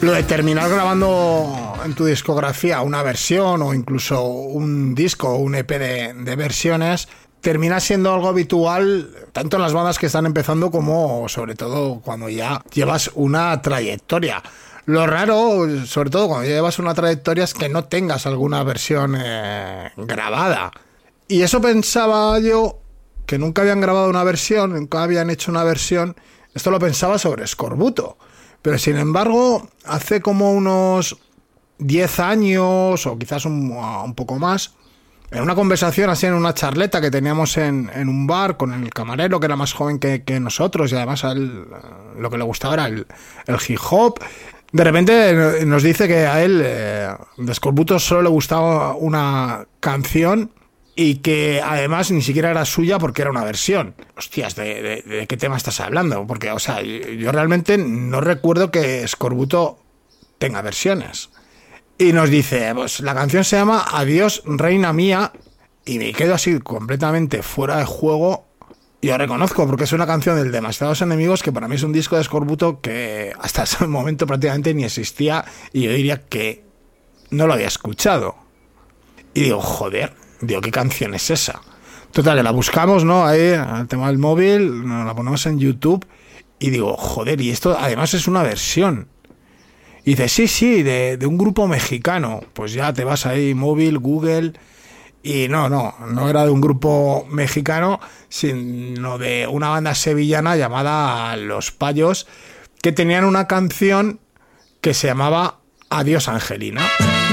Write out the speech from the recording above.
Lo de terminar grabando en tu discografía una versión o incluso un disco o un EP de versiones termina siendo algo habitual tanto en las bandas que están empezando como sobre todo cuando ya llevas una trayectoria. Lo raro, sobre todo cuando ya llevas una trayectoria, es que no tengas alguna versión grabada. Y eso pensaba yo, que nunca habían grabado una versión, nunca habían hecho una versión. Esto lo pensaba sobre Scorbuto. Pero sin embargo, hace como unos 10 años o quizás un poco más, en una conversación así, en una charleta que teníamos en un bar con el camarero que era más joven que nosotros y además a él lo que le gustaba era el hip hop, de repente nos dice que a él de Scorbuto solo le gustaba una canción y que además ni siquiera era suya porque era una versión. Hostias, ¿de qué tema estás hablando? Porque, o sea, yo realmente no recuerdo que Scorbuto tenga versiones. Y nos dice, pues la canción se llama Adiós, Reina Mía, y me quedo así completamente fuera de juego. Yo reconozco, porque es una canción del Demasiados Enemigos, que para mí es un disco de Scorbuto que hasta ese momento prácticamente ni existía, y yo diría que no lo había escuchado. Y digo, joder, ¿qué canción es esa? Total, que la buscamos, ¿no? Ahí, el tema del móvil, nos la ponemos en YouTube, y digo, joder, y esto además es una versión. Y dice, sí, de un grupo mexicano. Pues ya te vas ahí, móvil, Google, y no era de un grupo mexicano, sino de una banda sevillana llamada Los Payos, que tenían una canción que se llamaba Adiós, Angelina.